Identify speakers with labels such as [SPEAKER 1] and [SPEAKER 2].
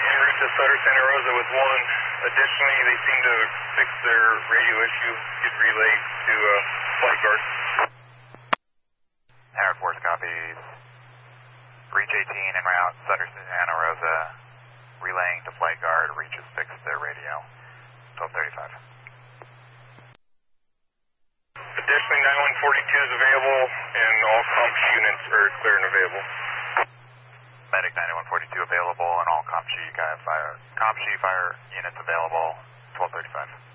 [SPEAKER 1] En route to Sutter Santa Rosa with 1. Additionally, they seem to fix their radio issue. Get relayed to flight guard.
[SPEAKER 2] Air Force copies. Reach 18 en route, Sutter Santa Rosa. Relaying to flight guard. Reach has fixed their radio. 1235.
[SPEAKER 1] Additionally, 9142 is available, and all CompG units are clear and available.
[SPEAKER 2] Medic 9142 available, and all CompG fire units available. 1235.